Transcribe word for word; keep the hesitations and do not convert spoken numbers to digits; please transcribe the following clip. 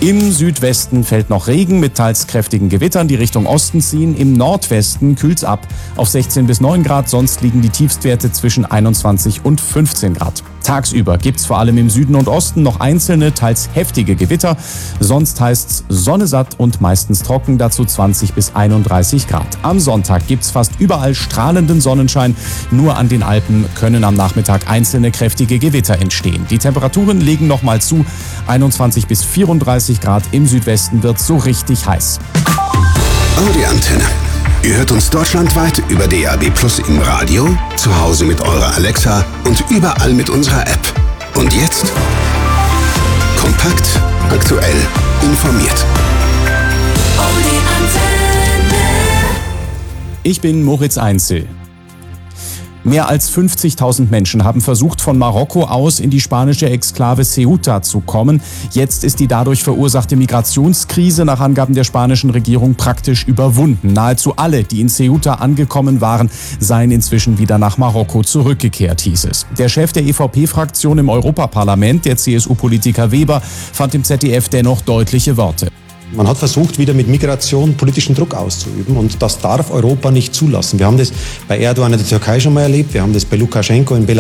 Im Südwesten fällt noch Regen mit teils kräftigen Gewittern, die Richtung Osten ziehen. Im Nordwesten kühlt's ab auf sechzehn bis neun Grad, sonst liegen die Tiefstwerte zwischen einundzwanzig und fünfzehn Grad. Tagsüber gibt's vor allem im Süden und Osten noch einzelne, teils heftige Gewitter. Sonst heißt's Sonne satt und meistens trocken, dazu zwanzig bis einunddreißig Grad. Am Sonntag gibt's fast überall strahlenden Sonnenschein. Nur an den Alpen können am Nachmittag einzelne kräftige Gewitter entstehen. Die Temperaturen legen nochmal zu. einundzwanzig bis vierunddreißig Grad, im Südwesten wird's so richtig heiß. Audi Antenne. Ihr hört uns deutschlandweit über D A B Plus im Radio, zu Hause mit eurer Alexa und überall mit unserer App. Und jetzt kompakt, aktuell, informiert. Audi Antenne. Ich bin Moritz Einzel. Mehr als fünfzigtausend Menschen haben versucht, von Marokko aus in die spanische Exklave Ceuta zu kommen. Jetzt ist die dadurch verursachte Migrationskrise nach Angaben der spanischen Regierung praktisch überwunden. Nahezu alle, die in Ceuta angekommen waren, seien inzwischen wieder nach Marokko zurückgekehrt, hieß es. Der Chef der E V P-Fraktion im Europaparlament, der C S U-Politiker Weber, fand im Z D F dennoch deutliche Worte. Man hat versucht, wieder mit Migration politischen Druck auszuüben, und das darf Europa nicht zulassen. Wir haben das bei Erdogan in der Türkei schon mal erlebt, wir haben das bei Lukaschenko in Belarus